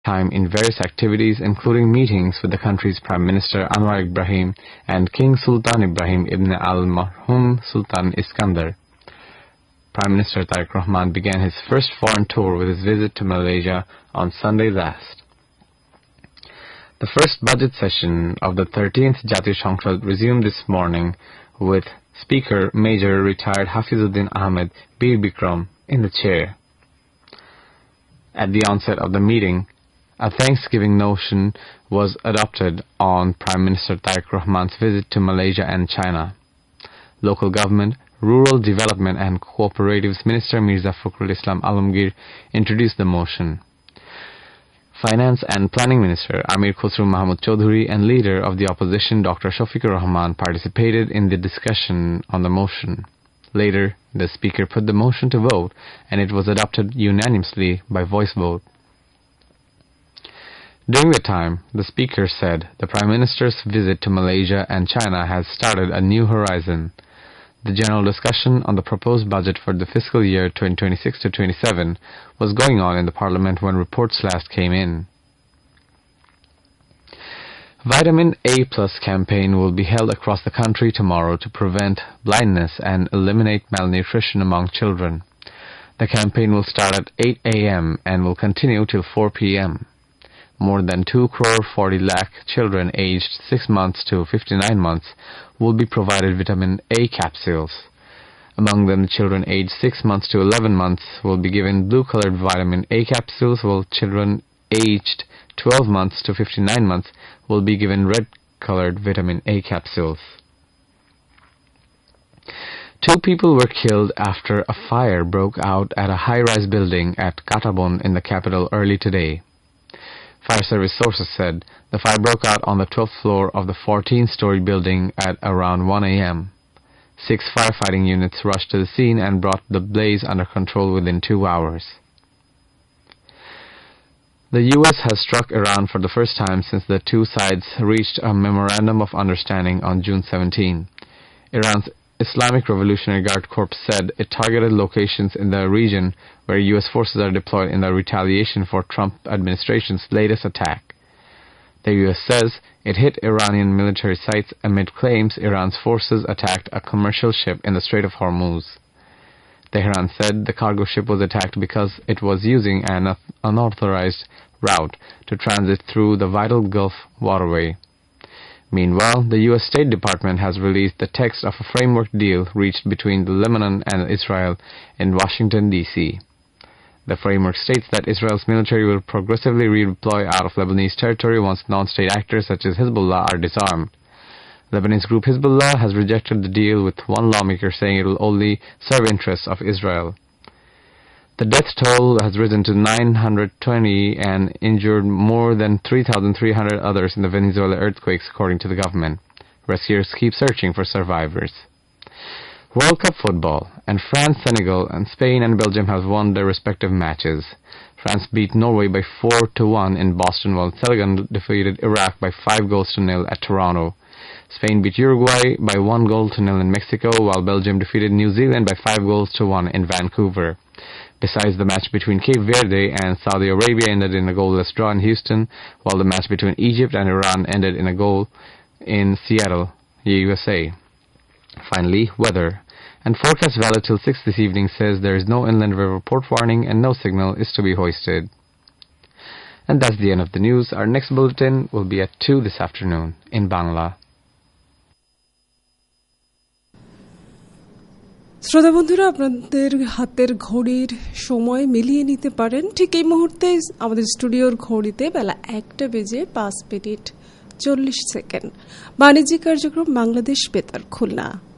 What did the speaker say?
time in various activities including meetings with the country's Prime Minister Anwar Ibrahim and King Sultan Ibrahim ibn al-Marhum Sultan Iskandar. Prime Minister Tariq Rahman began his first foreign tour with his visit to Malaysia on Sunday last. The first budget session of the 13th Jatiya Sangsad resumed this morning with Speaker Major retired Hafizuddin Ahmed Bir Bikram in the chair. At the onset of the meeting, a Thanksgiving motion was adopted on Prime Minister Tariq Rahman's visit to Malaysia and China. Local Government, Rural Development and Cooperatives Minister Mirza Fakhrul Islam Alamgir introduced the motion. Finance and Planning Minister Amir Khosrow Mahmud Chaudhuri and Leader of the Opposition Dr. Shafiqur Rahman participated in the discussion on the motion. Later, the Speaker put the motion to vote and it was adopted unanimously by voice vote. During the time, the Speaker said the Prime Minister's visit to Malaysia and China has started a new horizon. The general discussion on the proposed budget for the fiscal year 2026-27 was going on in the Parliament when reports last came in. Vitamin A Plus campaign will be held across the country tomorrow to prevent blindness and eliminate malnutrition among children. The campaign will start at 8 a.m. and will continue till 4 p.m. More than 2.40 crore children aged 6 months to 59 months will be provided vitamin A capsules. Among them, the children aged 6 months to 11 months will be given blue-colored vitamin A capsules, while children aged 12 months to 59 months will be given red-colored vitamin A capsules. 2 people were killed after a fire broke out at a high-rise building at Katabon in the capital early today. Fire service sources said the fire broke out on the 12th floor of the 14-story building at around 1 a.m. 6 firefighting units rushed to the scene and brought the blaze under control within 2 hours. The U.S. has struck Iran for the first time since the two sides reached a memorandum of understanding on June 17. Iran's Islamic Revolutionary Guard Corps said it targeted locations in the region where U.S. forces are deployed in the retaliation for Trump administration's latest attack. The U.S. says it hit Iranian military sites amid claims Iran's forces attacked a commercial ship in the Strait of Hormuz. Tehran said the cargo ship was attacked because it was using an unauthorized route to transit through the vital Gulf waterway. Meanwhile, the U.S. State Department has released the text of a framework deal reached between Lebanon and Israel in Washington, D.C. The framework states that Israel's military will progressively redeploy out of Lebanese territory once non-state actors such as Hezbollah are disarmed. Lebanese group Hezbollah has rejected the deal, with one lawmaker saying it will only serve interests of Israel. The death toll has risen to 920 and injured more than 3,300 others in the Venezuela earthquakes, according to the government. Rescuers keep searching for survivors. World Cup football, and France, Senegal, and Spain and Belgium have won their respective matches. France beat Norway by 4-1 in Boston, while Senegal defeated Iraq by 5-0 at Toronto. Spain beat Uruguay by 1-0 in Mexico, while Belgium defeated New Zealand by 5-1 in Vancouver. Besides, the match between Cape Verde and Saudi Arabia ended in a goalless draw in Houston, while the match between Egypt and Iran ended in a goal in Seattle, USA. Finally, weather. And forecast valid till 6 this evening says there is no inland river report warning and no signal is to be hoisted. And that's the end of the news. Our next bulletin will be at 2 this afternoon in Bangla. শ্রোতা বন্ধুরা, আপনাদের হাতের ঘড়ির সময় মিলিয়ে নিতে পারেন। ঠিক এই মুহূর্তে আমাদের স্টুডিওর ঘড়িতে বেলা 1:05 বাণিজ্যিক কার্যক্রম বাংলাদেশ বেতার খুলনা।